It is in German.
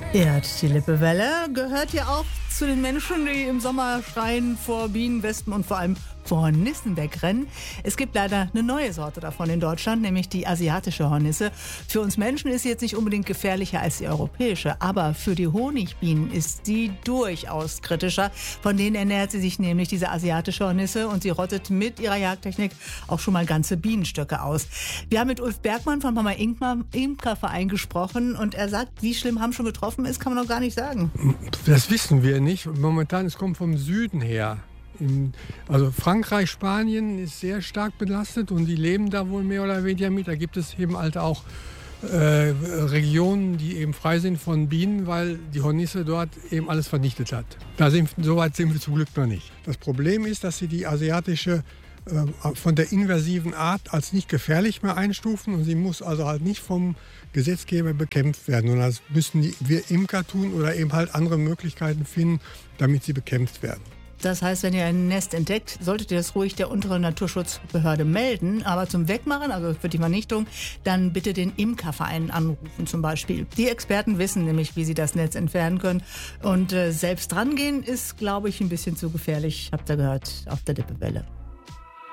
Ja, die Lippewelle gehört ja auch zu den Menschen, die im Sommer schreien vor Bienen, Wespen und vor allem vor Hornissen wegrennen. Es gibt leider eine neue Sorte davon in Deutschland, nämlich die asiatische Hornisse. Für uns Menschen ist sie jetzt nicht unbedingt gefährlicher als die europäische, aber für die Honigbienen ist sie durchaus kritischer. Von denen ernährt sie sich nämlich, diese asiatische Hornisse, und sie rottet mit ihrer Jagdtechnik auch schon mal ganze Bienenstöcke aus. Wir haben mit Ulf Bergmann vom Hammer Imkerverein gesprochen und er sagt, wie schlimm Hamm schon getroffen ist, kann man noch gar nicht sagen. Das wissen wir nicht. Momentan, es kommt vom Süden her. Also Frankreich, Spanien ist sehr stark belastet und die leben da wohl mehr oder weniger mit. Da gibt es eben halt auch Regionen, die eben frei sind von Bienen, weil die Hornisse dort eben alles vernichtet hat. So weit sind wir zum Glück noch nicht. Das Problem ist, dass sie die asiatische von der invasiven Art als nicht gefährlich mehr einstufen und sie muss also halt nicht vom Gesetzgeber bekämpft werden. Und das müssen wir Imker tun oder eben halt andere Möglichkeiten finden, damit sie bekämpft werden. Das heißt, wenn ihr ein Nest entdeckt, solltet ihr das ruhig der unteren Naturschutzbehörde melden. Aber zum Wegmachen, also für die Vernichtung, dann bitte den Imkerverein anrufen zum Beispiel. Die Experten wissen nämlich, wie sie das Netz entfernen können. Und selbst drangehen ist, glaube ich, ein bisschen zu gefährlich, habt ihr gehört, auf der Lippewelle.